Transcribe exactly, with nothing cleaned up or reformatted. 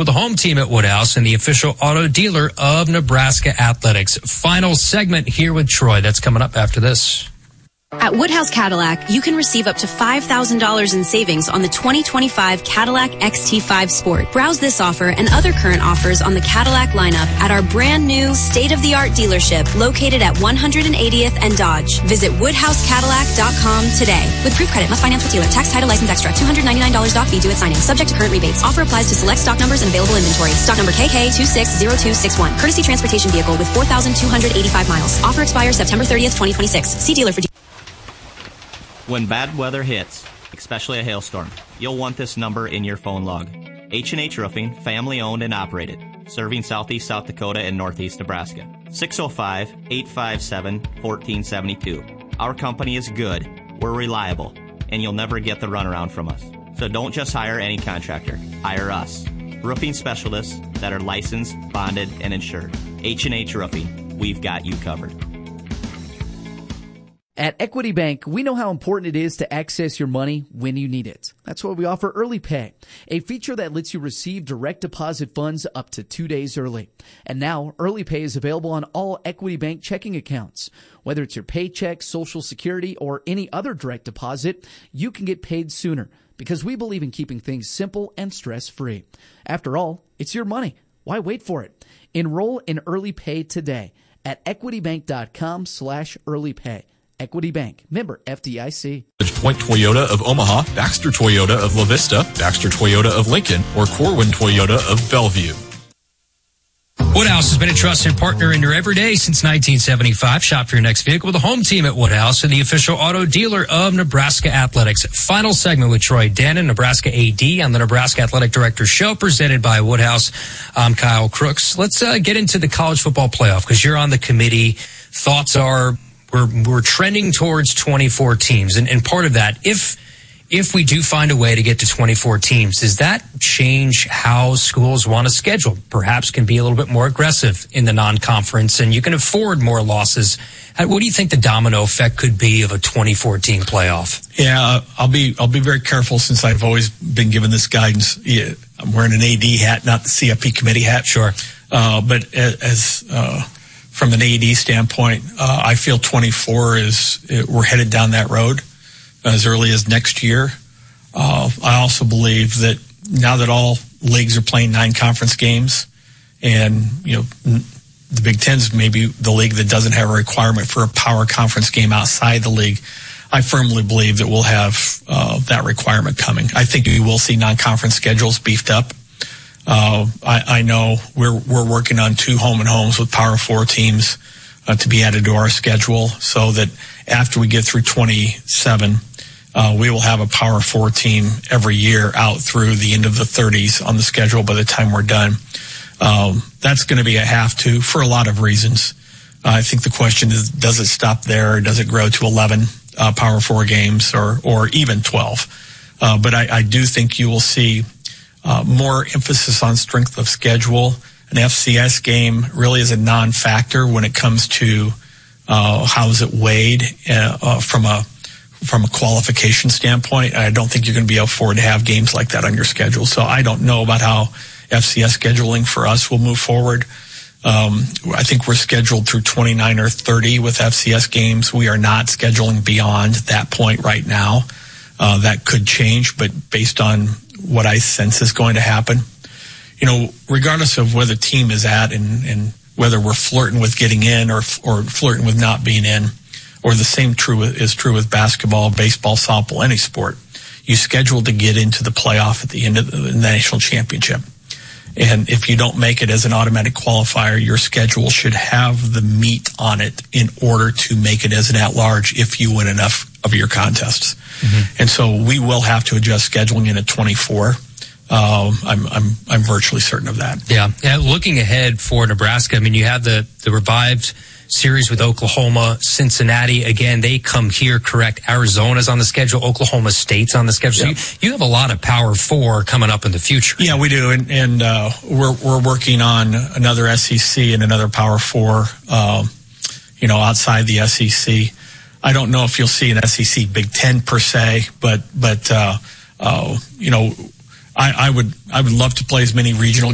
with the home team at Woodhouse and the official auto dealer of Nebraska Athletics. Final segment here with Troy. That's coming up after this. At Woodhouse Cadillac, you can receive up to five thousand dollars in savings on the twenty twenty-five Cadillac X T five Sport. Browse this offer and other current offers on the Cadillac lineup at our brand new state-of-the-art dealership located at one hundred eightieth and Dodge. Visit woodhouse cadillac dot com today. With proof credit, must finance with dealer. Tax, title, license extra. two hundred ninety-nine dollars doc fee due at signing. Subject to current rebates. Offer applies to select stock numbers and available inventory. Stock number K K two six zero two six one. Courtesy transportation vehicle with four thousand two hundred eighty-five miles. Offer expires September thirtieth, twenty twenty-six. See dealer for details. When bad weather hits, especially a hailstorm, you'll want this number in your phone log. H and H Roofing, family owned and operated, serving southeast South Dakota and northeast Nebraska. six oh five, eight five seven, one four seven two. Our company is good, we're reliable, and you'll never get the runaround from us. So don't just hire any contractor, hire us. Roofing specialists that are licensed, bonded, and insured. H and H Roofing, we've got you covered. At Equity Bank, we know how important it is to access your money when you need it. That's why we offer Early Pay, a feature that lets you receive direct deposit funds up to two days early. And now, Early Pay is available on all Equity Bank checking accounts. Whether it's your paycheck, Social Security, or any other direct deposit, you can get paid sooner because we believe in keeping things simple and stress-free. After all, it's your money. Why wait for it? Enroll in Early Pay today at equitybank.com slash early pay. Equity Bank, member F D I C. Point Toyota of Omaha, Baxter Toyota of La Vista, Baxter Toyota of Lincoln, or Corwin Toyota of Bellevue. Woodhouse has been a trusted partner in your everyday since nineteen seventy-five. Shop for your next vehicle with the home team at Woodhouse and the official auto dealer of Nebraska Athletics. Final segment with Troy Dannon, Nebraska A D, on the Nebraska Athletic Director Show, presented by Woodhouse. I'm Kyle Crooks. Let's uh, get into the college football playoff because you're on the committee. Thoughts are we're we're trending towards twenty-four teams, and, and part of that, if if we do find a way to get to twenty-four teams, does that change how schools want to schedule? Perhaps can be a little bit more aggressive in the non-conference, and you can afford more losses. What do you think the domino effect could be of a twenty-four team playoff? Yeah, I'll be I'll be very careful since I've always been given this guidance. Yeah, I'm wearing an A D hat, not the C F P committee hat. Sure, uh, but as uh, from an A D standpoint, uh, I feel twenty-four is we're headed down that road as early as next year. Uh, I also believe that now that all leagues are playing nine conference games, and you know the Big Ten's maybe the league that doesn't have a requirement for a power conference game outside the league, I firmly believe that we'll have uh, that requirement coming. I think we will see non-conference schedules beefed up. Uh, I, I know we're we're working on two home and homes with Power Four teams uh, to be added to our schedule, so that after we get through twenty-seven, uh, we will have a Power Four team every year out through the end of the thirties on the schedule by the time we're done. Um, that's going to be a have to for a lot of reasons. Uh, I think the question is, does it stop there, or does it grow to eleven uh, Power Four games, or or even twelve? Uh, but I, I do think you will see Uh, more emphasis on strength of schedule. An F C S game really is a non-factor when it comes to uh, how is it weighed uh, uh, from a from a qualification standpoint. I don't think you're going to be able to afford to have games like that on your schedule. So I don't know about how F C S scheduling for us will move forward. Um, I think we're scheduled through twenty-nine or thirty with F C S games. We are not scheduling beyond that point right now. Uh, that could change, but based on what I sense is going to happen, you know, regardless of where the team is at and, and whether we're flirting with getting in or or flirting with not being in, or the same true is true with basketball, baseball, softball, any sport, you schedule to get into the playoff at the end of the national championship. And if you don't make it as an automatic qualifier, your schedule should have the meat on it in order to make it as an at-large if you win enough of your contests. Mm-hmm. And so we will have to adjust scheduling in at twenty-four. Um, I'm, I'm, I'm virtually certain of that. Yeah. Yeah. Looking ahead for Nebraska, I mean, you have the, the revived series with Oklahoma, Cincinnati. Again, they come here, correct? Arizona's on the schedule. Oklahoma State's on the schedule. Yeah. So you, you have a lot of Power Four coming up in the future. Yeah, we do. And, and, uh, we're, we're working on another S E C and another Power Four, uh, you know, outside the S E C. I don't know if you'll see an S E C Big Ten per se, but, but, uh, uh, you know, I, I would, I would love to play as many regional